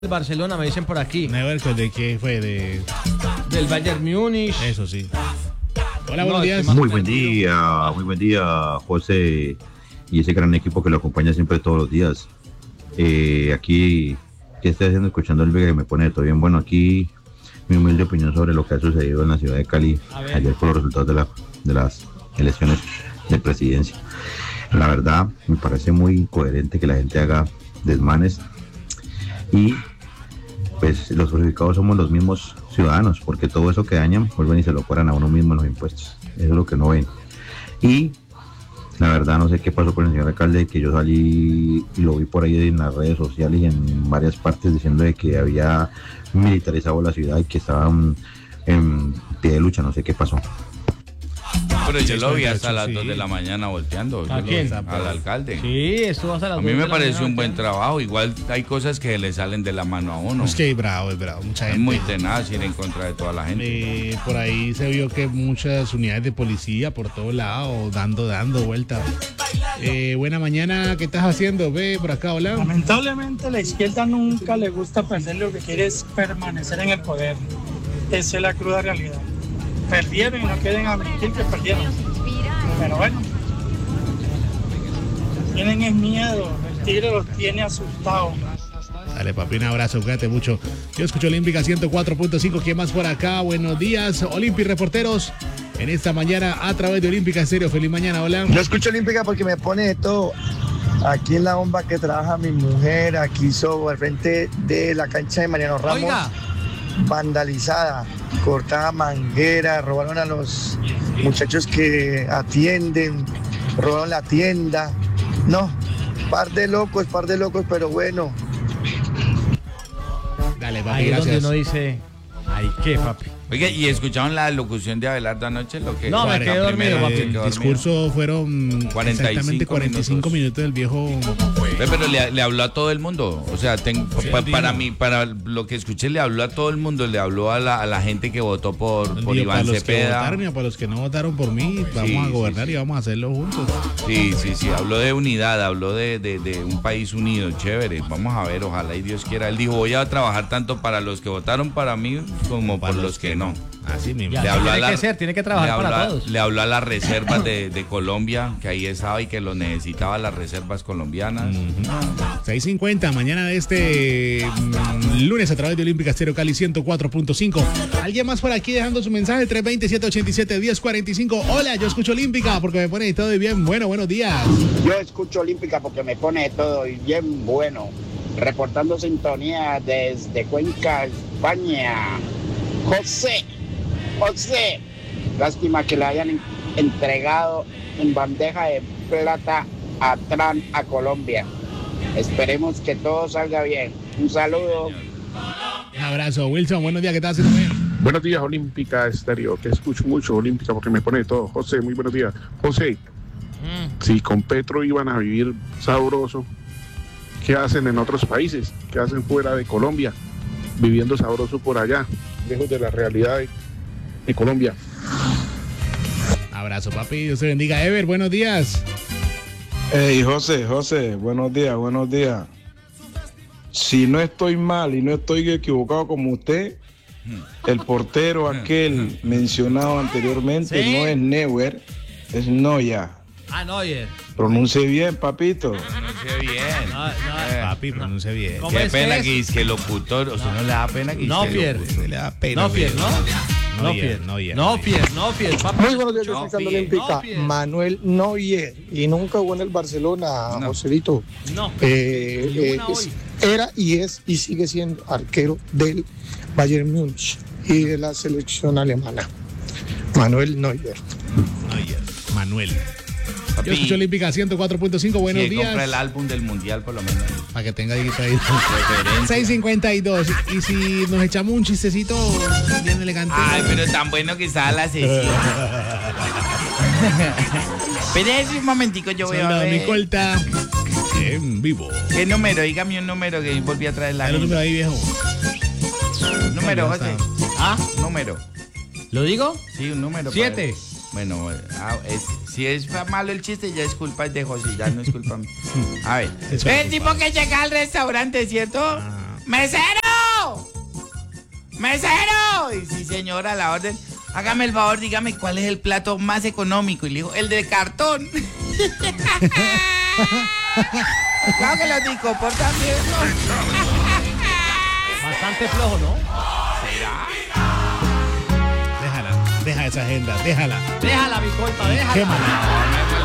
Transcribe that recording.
Barcelona, me dicen por aquí. Neverco, ¿de qué fue? Del Bayern Múnich. Eso sí. Hola, buenos días. Muy buen día, José, y ese gran equipo que lo acompaña siempre todos los días. Aquí, ¿qué estoy haciendo? Escuchando el Vega que me pone todo bien. Bueno, aquí mi humilde opinión sobre lo que ha sucedido en la ciudad de Cali ayer por los resultados de las elecciones de presidencia. La verdad, me parece muy coherente que la gente haga desmanes y pues los perjudicados somos los mismos ciudadanos, porque todo eso que dañan vuelven y se lo cobran a uno mismo en los impuestos. Eso es lo que no ven. Y la verdad no sé qué pasó con el señor alcalde, que yo salí y lo vi por ahí en las redes sociales y en varias partes diciendo de que había militarizado la ciudad y que estaban en pie de lucha. No sé qué pasó. Pero yo lo vi hasta las 2 de la mañana volteando. ¿A quién? Al alcalde. Sí, estuvo hasta las 2 A mí me de la pareció mañana, un buen trabajo. Igual hay cosas que le salen de la mano a uno. Es que es bravo. Mucha gente. Es muy tenaz ir en contra de toda la gente. Por ahí se vio que muchas unidades de policía por todos lados, dando vueltas. Buena mañana, ¿qué estás haciendo? Ve por acá, hola. Lamentablemente a la izquierda nunca le gusta perder, lo que quiere es permanecer en el poder. Esa es la cruda realidad. Perdieron y no quieren admitir que perdieron. Pero bueno, tienen es miedo, el tigre los tiene asustados. Dale, papi, un abrazo, cuídate mucho. Yo escucho Olímpica 104.5, ¿quién más por acá? Buenos días, Olímpica reporteros. En esta mañana a través de Olímpica Estéreo. Feliz mañana, hola. Yo escucho Olímpica porque me pone de todo. Aquí en la bomba que trabaja mi mujer, aquí al frente de la cancha de Mariano Ramos. Oiga. Vandalizada, cortada manguera, robaron a los muchachos que atienden, robaron la tienda. No, par de locos, pero bueno. Dale, papi, Ahí es donde gracias. uno dice, ay, qué, papi. Oiga, ¿y escucharon la locución de Abelardo anoche? Lo que No, me quedé dormido, papi. El discurso fueron 45 exactamente 45 minutos del viejo. Pero le habló a todo el mundo. O sea, para lo que escuché, le habló a todo el mundo. Le habló a la gente que votó por Iván Para los que Cepeda. votaron y para los que no votaron por mí, vamos a gobernar y vamos a hacerlo juntos. Sí. Habló de unidad, habló de un país unido, chévere. Vamos a ver, ojalá y Dios quiera. Él dijo, voy a trabajar tanto para los que votaron para mí como por los que no. Así mismo. Ya, tiene que trabajar para todos. Le habló a las reservas de Colombia, que ahí estaba y que lo necesitaba, las reservas colombianas. 6:50, mañana de este lunes a través de Olímpica Estéreo Cali 104.5. Alguien más por aquí dejando su mensaje, 320-787-1045. Hola, yo escucho Olímpica porque me pone de todo y bien bueno. Buenos días. Yo escucho Olímpica porque me pone de todo y bien bueno. Reportando sintonía desde Cuenca, España. José, lástima que le hayan entregado en bandeja de plata a Trump a Colombia. Esperemos que todo salga bien. Un saludo. Un abrazo, Wilson. Buenos días, ¿qué tal? ¿Haciendo bien? Buenos días, Olímpica Estéreo, que escucho mucho Olímpica porque me pone de todo. José, muy buenos días. José, si con Petro iban a vivir sabroso, ¿qué hacen en otros países? ¿Qué hacen fuera de Colombia? Viviendo sabroso por allá, lejos de la realidad de Colombia. Abrazo, papi. Dios te bendiga. Ever, buenos días. Hey, José, buenos días. Si no estoy mal y no estoy equivocado como usted, el portero aquel mencionado anteriormente no es Neuer, es Neuer. Neuer. Pronuncie bien, papito. Pronuncie bien. Papi, pronuncia bien. Qué pena que es que el locutor, o sea, no le da pena que No, el Pierre. locutor. Le da pena. No, Pierre, ¿no? No, Pierre, papi. Muy buenos días, yo escuchando Olímpica. Manuel Neuer, y nunca jugó en el Barcelona, Joselito. No. Era y es y sigue siendo arquero del Bayern Múnich y de la selección alemana. Manuel Neuer. Manuel. Papi, Yo escucho Olímpica 104.5, buenos días. compra el álbum del mundial por lo menos. Para que tenga ahí 6:52. Y si nos echamos un chistecito bien elegante. Ay, pero tan bueno que estaba la sesión. Espérese un momentico, yo voy a Soldado ver. Micolta en vivo. ¿Qué número? Dígame un número que volví a traer la Dale el número ahí, viejo. Número, Ya José. ¿Ah? Número. ¿Lo digo? Sí, un número. 7. Bueno, si es malo el chiste, ya es culpa de José, ya no es culpa mía. A ver. El tipo que llega al restaurante, ¿cierto? ¡Mesero! ¡Mesero! Y sí, señora, a la orden. Hágame el favor, dígame cuál es el plato más económico. Y le dijo, el de cartón. Claro que los Nicopor también, ¿no? Bastante flojo, ¿no? ¿Será? Deja esa agenda, déjala. Déjala, mi colpa, déjala. Quémala.